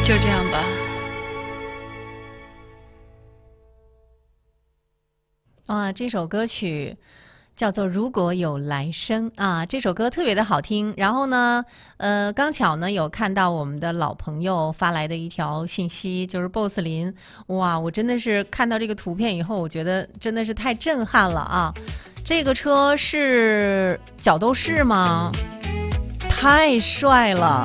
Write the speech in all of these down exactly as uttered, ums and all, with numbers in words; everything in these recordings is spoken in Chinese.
就这样吧。 啊，这首歌曲叫做《如果有来生》啊，这首歌特别的好听。然后呢，呃，刚巧呢有看到我们的老朋友发来的一条信息，就是 Boss 林，哇，我真的是看到这个图片以后，我觉得真的是太震撼了啊！这个车是角斗士吗？太帅了！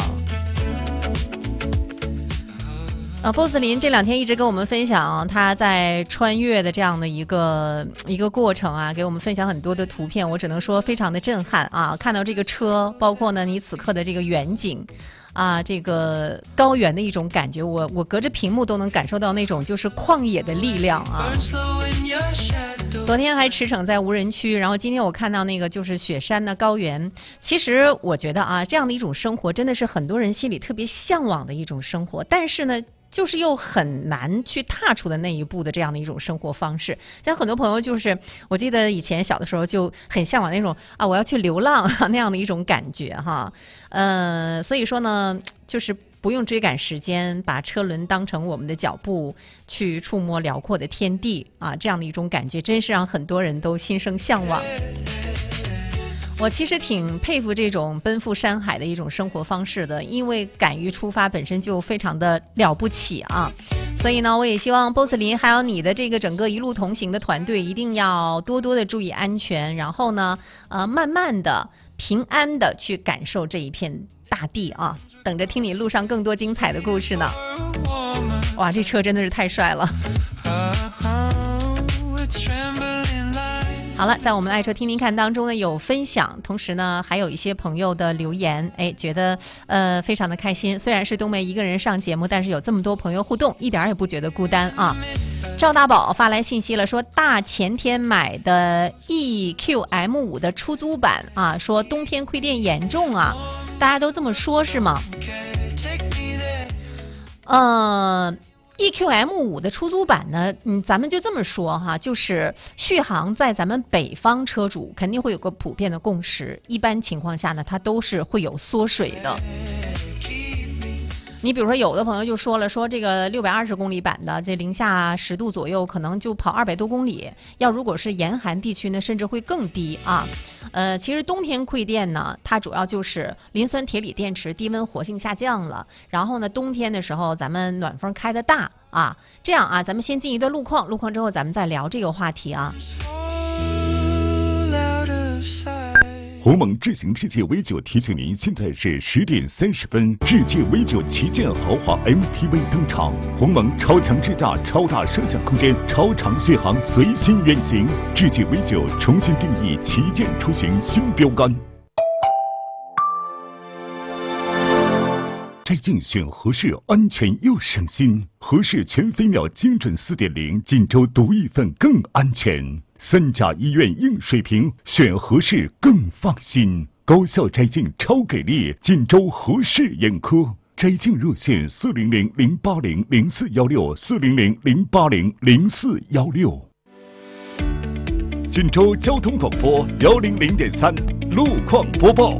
啊 ，Boss 林这两天一直跟我们分享他在穿越的这样的一个一个过程啊，给我们分享很多的图片，我只能说非常的震撼啊！看到这个车，包括呢你此刻的这个远景。啊，这个高原的一种感觉，我我隔着屏幕都能感受到那种就是旷野的力量啊。昨天还驰骋在无人区，然后今天我看到那个就是雪山的高原。其实我觉得啊，这样的一种生活真的是很多人心里特别向往的一种生活，但是呢。就是又很难去踏出的那一步的这样的一种生活方式，像很多朋友就是，我记得以前小的时候就很向往那种啊，我要去流浪那样的一种感觉哈，呃，所以说呢，就是不用追赶时间，把车轮当成我们的脚步，去触摸辽阔的天地啊，这样的一种感觉，真是让很多人都心生向往。我其实挺佩服这种奔赴山海的一种生活方式的，因为敢于出发本身就非常的了不起啊。所以呢，我也希望 Boss 林还有你的这个整个一路同行的团队一定要多多的注意安全，然后呢，呃，慢慢的、平安的去感受这一片大地啊。等着听你路上更多精彩的故事呢。哇，这车真的是太帅了。好了，在我们爱车听听看当中呢有分享，同时呢还有一些朋友的留言，哎，觉得呃非常的开心。虽然是冬梅一个人上节目，但是有这么多朋友互动，一点也不觉得孤单啊。赵大宝发来信息了，说大前天买的 E Q M 五 的出租版啊，说冬天亏电严重啊，大家都这么说是吗？呃。E Q M 五 的出租版呢，嗯，咱们就这么说哈，就是续航在咱们北方车主肯定会有个普遍的共识，一般情况下呢，它都是会有缩水的。你比如说，有的朋友就说了，说这个六百二十公里版的，这零下十度左右，可能就跑二百多公里。要如果是严寒地区呢，甚至会更低啊。呃，其实冬天亏电呢，它主要就是磷酸铁锂电池低温活性下降了。然后呢，冬天的时候咱们暖风开得大啊。这样啊，咱们先进一段路况，路况之后咱们再聊这个话题啊。 鸿蒙智行世界 V 九提醒您，现在是十点三十分，世界 V 九旗舰豪华 M P V 登场，鸿蒙超强智驾、超大摄像空间、超长续航，随心远行。世界 V 九重新定义旗舰出行新标杆。摘镜选合适，安全又省心。合适全飞秒精准 四点零， 锦州独一份更安全。三甲医院硬水平，选合适更放心。高效摘镜超给力，锦州合适眼科。摘镜热线四零零零八零零四幺六四零零零八零零四幺六。锦州交通广播幺零零点三路况播报。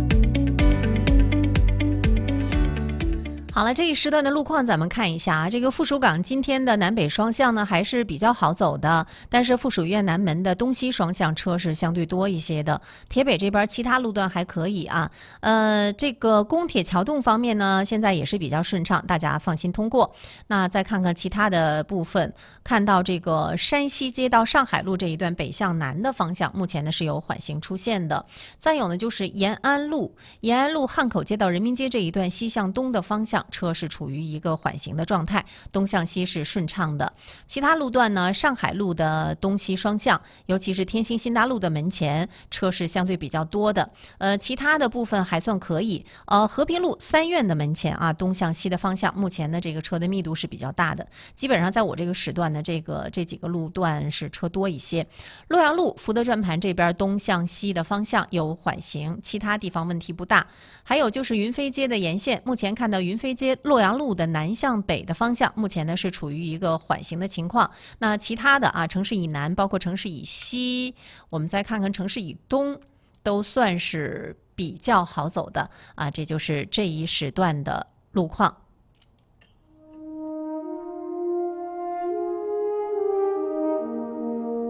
好了，这一时段的路况咱们看一下啊。这个附属港今天的南北双向呢还是比较好走的，但是附属医院南门的东西双向车是相对多一些的。铁北这边其他路段还可以啊。呃，这个公铁桥洞方面呢，现在也是比较顺畅，大家放心通过。那再看看其他的部分，看到这个山西街到上海路这一段北向南的方向，目前呢是有缓行出现的。再有呢就是延安路，延安路汉口街到人民街这一段西向东的方向。车是处于一个缓行的状态，东向西是顺畅的。其他路段呢，上海路的东西双向，尤其是天星新大路的门前，车是相对比较多的。呃，其他的部分还算可以。呃，和平路三院的门前啊，东向西的方向，目前的这个车的密度是比较大的。基本上在我这个时段呢，这个这几个路段是车多一些。洛阳路福德转盘这边东向西的方向有缓行，其他地方问题不大。还有就是云飞街的沿线，目前看到云飞街洛阳路的南向北的方向，目前呢是处于一个缓行的情况。那其他的啊，城市以南，包括城市以西，我们再看看城市以东，都算是比较好走的啊。这就是这一时段的路况。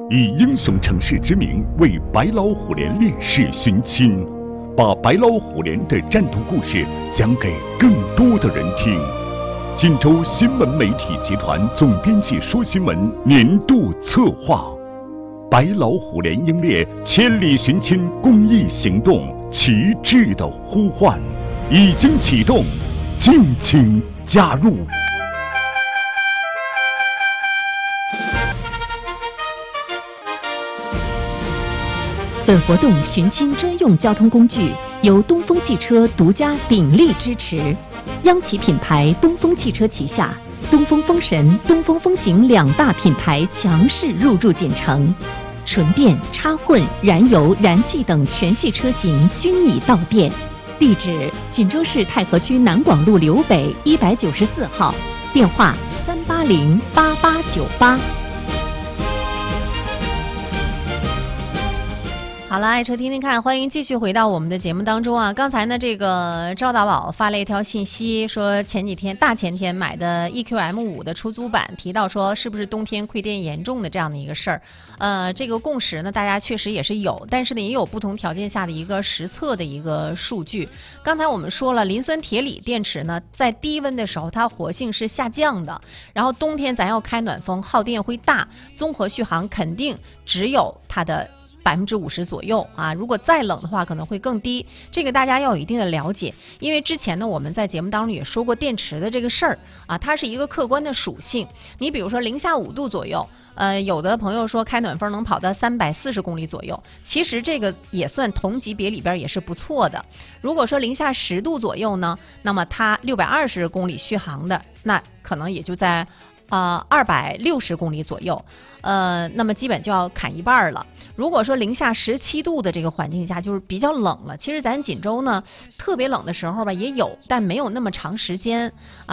以英雄城市之名为白老虎连烈士寻亲，把白老虎连的战斗故事讲给更多的人听。锦州新闻媒体集团总编辑说新闻年度策划，白老虎连英烈千里寻亲公益行动旗帜的呼唤已经启动，敬请加入。 本活动寻亲专用交通工具由东风汽车独家鼎力支持，央企品牌东风汽车旗下东风风神、东风风行两大品牌强势入驻锦城，纯电、插混、燃油、燃气等全系车型均已到店。地址：锦州市太和区南广路刘北一百九十四号，电话：三八零八八九八。 好了，爱车听听看，欢迎继续回到我们的节目当中啊。刚才呢，这个赵大宝发了一条信息，说前几天大前天买的 E Q M 五 的出租版，提到说是不是冬天亏电严重的这样的一个事儿。呃，这个共识呢，大家确实也是有，但是呢，也有不同条件下的一个实测的一个数据。刚才我们说了，磷酸铁锂电池呢，在低温的时候它活性是下降的，然后冬天咱要开暖风，耗电会大，综合续航肯定只有它的百分之五十左右啊，如果再冷的话可能会更低，这个大家要有一定的了解。因为之前呢我们在节目当中也说过电池的这个事儿啊，它是一个客观的属性。你比如说零下五度左右，呃，有的朋友说开暖风能跑到三百四十公里左右，其实这个也算同级别里边也是不错的。如果说零下十度左右呢，那么它六百二十公里续航的，那可能也就在呃二百六十公里左右，呃，那么基本就要砍一半了。如果说零下十七度的这个环境下，就是比较冷了。其实咱锦州呢，特别冷的时候吧也有，但没有那么长时间啊。